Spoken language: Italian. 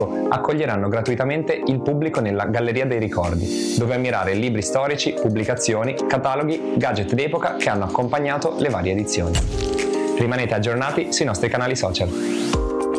accoglieranno gratuitamente il pubblico nella Galleria dei Ricordi, dove ammirare libri storici, pubblicazioni, cataloghi, gadget d'epoca che hanno accompagnato le varie edizioni. Rimanete aggiornati sui nostri canali social.